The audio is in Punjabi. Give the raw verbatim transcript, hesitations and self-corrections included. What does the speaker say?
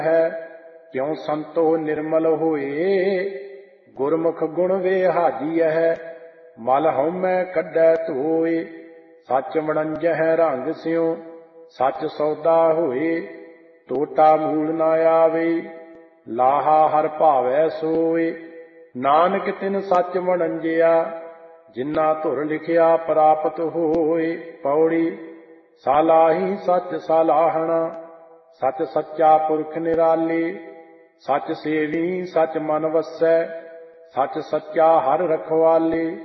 ਹੈ। ਕਿਉ ਸੰਤੋ ਨਿਰਮਲ ਹੋਏ, ਗੁਰਮੁਖ ਗੁਣ ਵੇ ਹਾਜੀਐ। ਮਲ ਹਉਮੈ ਕੱਢੈ ਧੋਏ, ਸੱਚ ਵਣੰਜਹਿ ਰੰਗ ਸਿਉ। ਸੱਚ ਸੌਦਾ ਹੋਏ, ਟੋਟਾ ਮੂਲ ਨ ਆਵੇ। ਲਾਹਾ ਹਰ ਭਾਵੈ ਸੋਏ, ਨਾਨਕ ਤਿਨ ਸੱਚ ਵਣੰਜਿਆ। ਜਿਨਾ ਧੁਰ ਲਿਖਿਆ ਪ੍ਰਾਪਤ ਹੋਏ। ਪੌੜੀ ਸਾਲਾਹੀ ਸੱਚ ਸਾਲਾਹਣਾ, ਸੱਚ ਸੱਚਾ ਪੁਰਖ ਨਿਰਾਲੇ। ਸੱਚ ਸੇਵੀ ਸੱਚ ਮਨ ਵਸੈ, ਸੱਚ ਸੱਚਾ ਹਰ ਰਖਵਾਲੇ।